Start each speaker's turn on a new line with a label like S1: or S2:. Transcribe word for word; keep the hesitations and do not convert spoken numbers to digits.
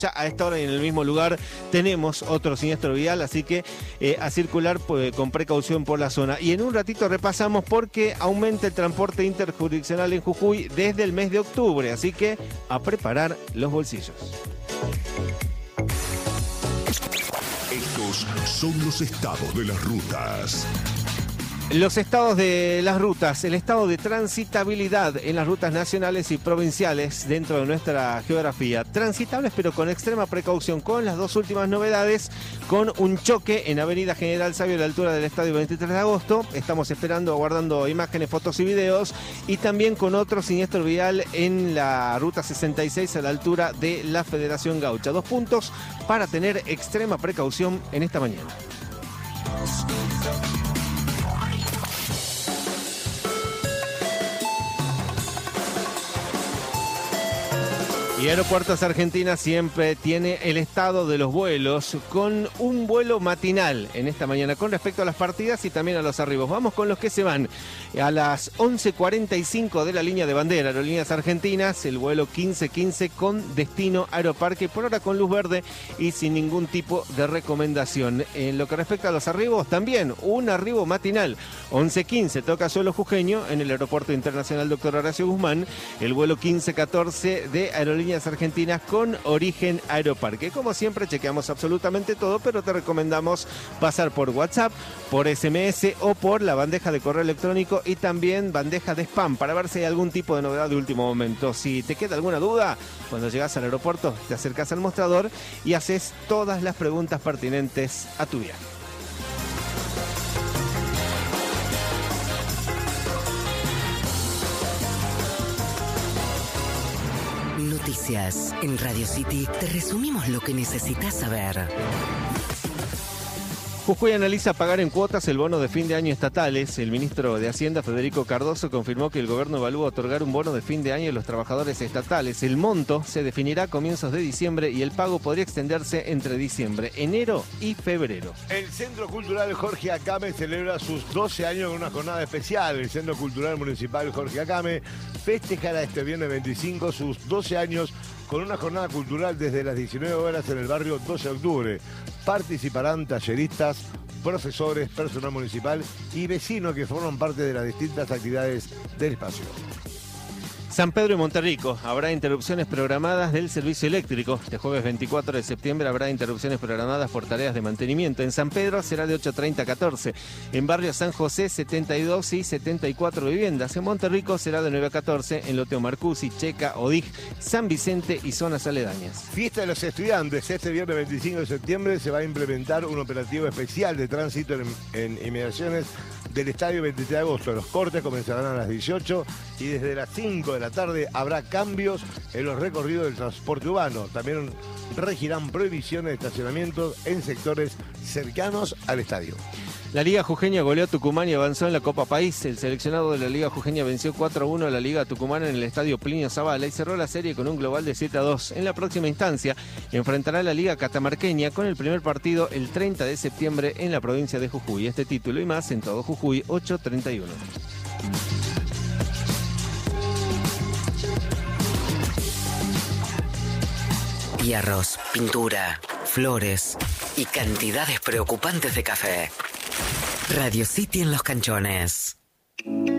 S1: Ya a esta hora y en el mismo lugar tenemos otro siniestro vial, así que eh, a circular pues, con precaución por la zona. Y en un ratito repasamos porque aumenta el transporte interjurisdiccional en Jujuy desde el mes de octubre, así que a preparar los bolsillos.
S2: Estos son los estados de las rutas.
S1: Los estados de las rutas, el estado de transitabilidad en las rutas nacionales y provinciales dentro de nuestra geografía. Transitables pero con extrema precaución, con las dos últimas novedades, con un choque en Avenida General Sabio a la altura del Estadio veintitrés de agosto. Estamos esperando, aguardando imágenes, fotos y videos. Y también con otro siniestro vial en la Ruta sesenta y seis a la altura de la Federación Gaucha. Dos puntos para tener extrema precaución en esta mañana. Y Aeropuertos Argentina siempre tiene el estado de los vuelos con un vuelo matinal en esta mañana con respecto a las partidas y también a los arribos. Vamos con los que se van a las once cuarenta y cinco de la línea de bandera, Aerolíneas Argentinas, el vuelo quince quince con destino Aeroparque, por ahora con luz verde y sin ningún tipo de recomendación. En lo que respecta a los arribos, también un arribo matinal, once quince toca suelo jujeño en el Aeropuerto Internacional Doctor Horacio Guzmán, el vuelo quince catorce de Aerolíneas Argentinas con origen Aeroparque. Como siempre chequeamos absolutamente todo, pero te recomendamos pasar por WhatsApp, por S M S o por la bandeja de correo electrónico y también bandeja de spam para ver si hay algún tipo de novedad de último momento. Si te queda alguna duda, cuando llegas al aeropuerto te acercas al mostrador y haces todas las preguntas pertinentes a tu viaje.
S3: Noticias. En Radio City te resumimos lo que necesitas saber.
S1: Jujuy analiza pagar en cuotas el bono de fin de año estatales. El ministro de Hacienda, Federico Cardoso, confirmó que el gobierno evalúa otorgar un bono de fin de año a los trabajadores estatales. El monto se definirá a comienzos de diciembre y el pago podría extenderse entre diciembre, enero y febrero.
S4: El Centro Cultural Jorge Acame celebra sus doce años con una jornada especial. El Centro Cultural Municipal Jorge Acame festejará este viernes veinticinco sus doce años con una jornada cultural desde las diecinueve horas en el barrio doce de octubre. Participarán talleristas, profesores, personal municipal y vecinos que forman parte de las distintas actividades del espacio.
S1: San Pedro y Monterrico, habrá interrupciones programadas del servicio eléctrico. Este jueves veinticuatro de septiembre habrá interrupciones programadas por tareas de mantenimiento. En San Pedro será de ocho treinta a catorce. En Barrio San José, setenta y dos y setenta y cuatro viviendas. En Monterrico será de nueve a catorce. En Loteo Marcusi, Checa, Odig, San Vicente y zonas aledañas.
S4: Fiesta de los estudiantes. Este viernes veinticinco de septiembre se va a implementar un operativo especial de tránsito en, en inmediaciones del Estadio veintitrés de agosto. Los cortes comenzarán a las dieciocho y desde las cinco de la tarde habrá cambios en los recorridos del transporte urbano. También regirán prohibiciones de estacionamiento en sectores cercanos al estadio.
S1: La Liga Jujeña goleó a Tucumán y avanzó en la Copa País. El seleccionado de la Liga Jujeña venció cuatro a uno a la Liga Tucumana en el estadio Plinio Zavala y cerró la serie con un global de siete a dos. En la próxima instancia enfrentará a la Liga Catamarqueña con el primer partido el treinta de septiembre en la provincia de Jujuy. Este título y más en todo Jujuy, ocho treinta y uno.
S3: Hierros, pintura, flores y cantidades preocupantes de café. Radio City en Los Canchones.